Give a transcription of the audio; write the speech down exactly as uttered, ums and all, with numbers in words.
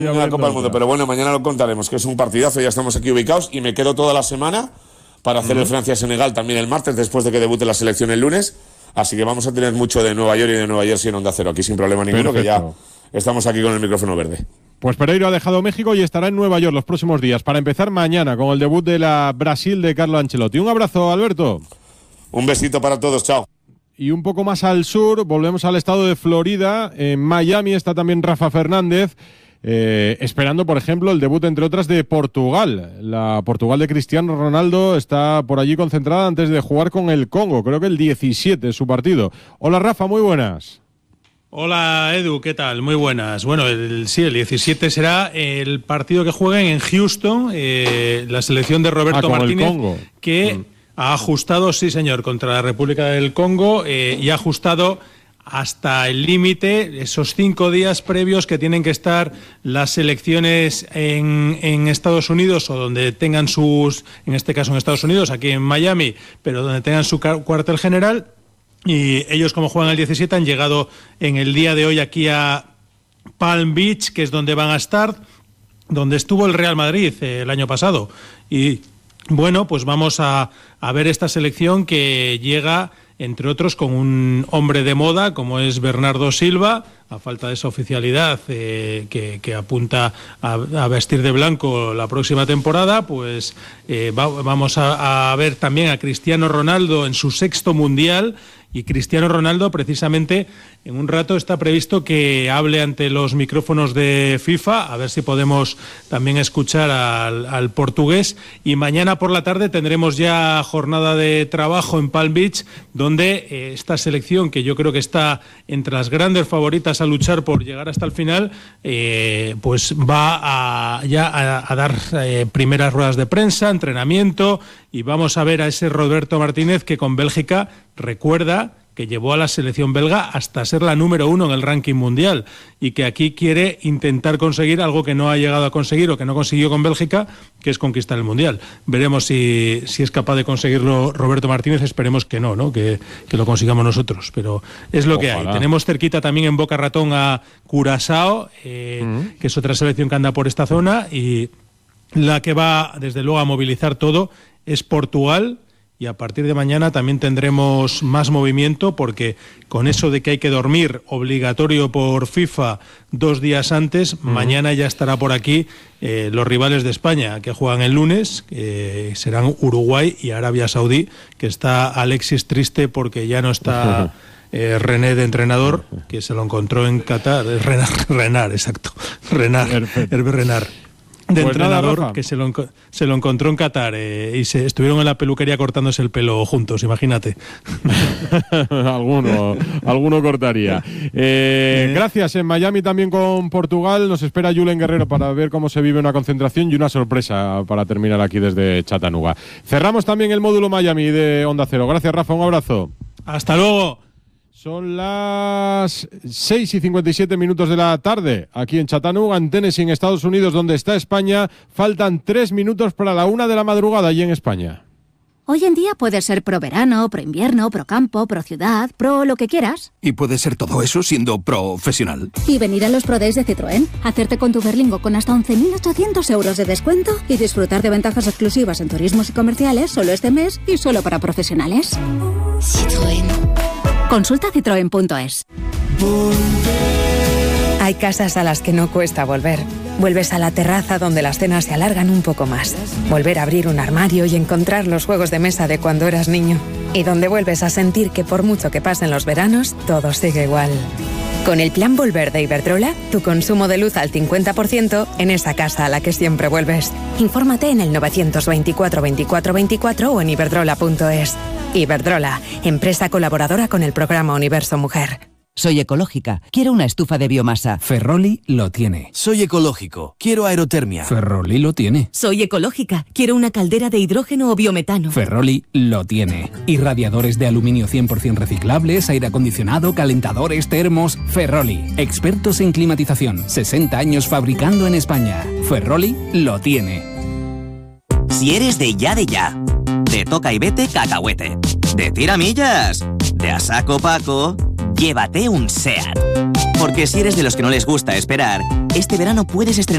En la Copa del Mundo, pero bueno, mañana lo contaremos, que es un partidazo, ya estamos aquí ubicados y me quedo toda la semana para hacer uh-huh. el Francia-Senegal también el martes, después de que debute la selección el lunes, así que vamos a tener mucho de Nueva York y de Nueva Jersey en Onda Cero, aquí sin problema ninguno. Perfecto. Que ya estamos aquí con el micrófono verde. Pues Pereiro ha dejado México y estará en Nueva York los próximos días, para empezar mañana con el debut de la Brasil de Carlo Ancelotti. Un abrazo, Alberto. Un besito para todos, chao. Y un poco más al sur, volvemos al estado de Florida. En Miami está también Rafa Fernández, eh, esperando, por ejemplo, el debut, entre otras, de Portugal. La Portugal de Cristiano Ronaldo está por allí concentrada antes de jugar con el Congo. Creo que el diecisiete es su partido. Hola, Rafa, muy buenas. Hola, Edu, ¿qué tal? Muy buenas. Bueno, el, sí, el diecisiete será el partido que jueguen en Houston, eh, la selección de Roberto ah, Martínez, el Congo. que... Mm. Ha ajustado, sí señor, contra la República del Congo eh, y ha ajustado hasta el límite esos cinco días previos que tienen que estar las selecciones en, en Estados Unidos o donde tengan sus, en este caso en Estados Unidos, aquí en Miami, pero donde tengan su cuartel general. Y ellos, como juegan el diecisiete, han llegado en el día de hoy aquí a Palm Beach, que es donde van a estar, donde estuvo el Real Madrid eh, el año pasado. Y bueno, pues vamos a, a ver esta selección que llega, entre otros, con un hombre de moda como es Bernardo Silva, a falta de esa oficialidad eh, que, que apunta a, a vestir de blanco la próxima temporada. Pues eh, va, vamos a, a ver también a Cristiano Ronaldo en su sexto mundial. Y Cristiano Ronaldo, precisamente, en un rato está previsto que hable ante los micrófonos de FIFA, a ver si podemos también escuchar al, al portugués. Y mañana por la tarde tendremos ya jornada de trabajo en Palm Beach, donde eh, esta selección, que yo creo que está entre las grandes favoritas a luchar por llegar hasta el final, eh, pues va a, ya a, a dar eh, primeras ruedas de prensa, entrenamiento, y vamos a ver a ese Roberto Martínez que con Bélgica, recuerda que llevó a la selección belga hasta ser la número uno en el ranking mundial y que aquí quiere intentar conseguir algo que no ha llegado a conseguir o que no consiguió con Bélgica, que es conquistar el mundial. Veremos si, si es capaz de conseguirlo Roberto Martínez, esperemos que no, ¿no? Que, que lo consigamos nosotros, pero es lo Ojalá. que hay. Tenemos cerquita también en Boca Ratón a Curazao, eh, uh-huh. que es otra selección que anda por esta zona, y la que va desde luego a movilizar todo es Portugal. Y a partir de mañana también tendremos más movimiento, porque con eso de que hay que dormir obligatorio por FIFA dos días antes, uh-huh. mañana ya estará por aquí eh, los rivales de España, que juegan el lunes, que serán Uruguay y Arabia Saudí, que está Alexis triste porque ya no está eh, René de entrenador, que se lo encontró en Qatar. Renar, Renar exacto. Renar, Hervé Renard. De pues entrenador nada, que se lo, se lo encontró en Qatar eh, y se estuvieron en la peluquería cortándose el pelo juntos, imagínate. alguno, alguno cortaría. Eh, eh. Gracias. En Miami también con Portugal nos espera Julen Guerrero para ver cómo se vive una concentración y una sorpresa para terminar aquí desde Chattanooga. Cerramos también el módulo Miami de Onda Cero. Gracias, Rafa, un abrazo. Hasta luego. Son las seis y cincuenta y siete minutos de la tarde, aquí en Chattanooga, en Tennessee, en Estados Unidos, donde está España. Faltan tres minutos para la una de la madrugada allí en España. Hoy en día puedes ser pro verano, pro invierno, pro campo, pro ciudad, pro lo que quieras. Y puedes ser todo eso siendo profesional. Y venir a los Pro Days de Citroën, hacerte con tu Berlingo con hasta once mil ochocientos euros de descuento y disfrutar de ventajas exclusivas en turismos y comerciales solo este mes y solo para profesionales. Citroën. Consulta citroen punto es. Hay casas a las que no cuesta volver. Vuelves a la terraza donde las cenas se alargan un poco más. Volver a abrir un armario y encontrar los juegos de mesa de cuando eras niño. Y donde vuelves a sentir que por mucho que pasen los veranos, todo sigue igual. Con el plan Volver de Iberdrola, tu consumo de luz al cincuenta por ciento en esa casa a la que siempre vuelves. Infórmate en el novecientos veinticuatro veinticuatro veinticuatro o en iberdrola punto es. Iberdrola, empresa colaboradora con el programa Universo Mujer. Soy ecológica, quiero una estufa de biomasa. Ferroli lo tiene. Soy ecológico, quiero aerotermia. Ferroli lo tiene. Soy ecológica, quiero una caldera de hidrógeno o biometano. Ferroli lo tiene. Irradiadores de aluminio cien por ciento reciclables, aire acondicionado, calentadores, termos. Ferroli, expertos en climatización, sesenta años fabricando en España. Ferroli lo tiene. Si eres de ya de ya, de toca y vete cacahuete, de tiramillas, de a saco Paco, llévate un SEAT. Porque si eres de los que no les gusta esperar, este verano puedes estrenar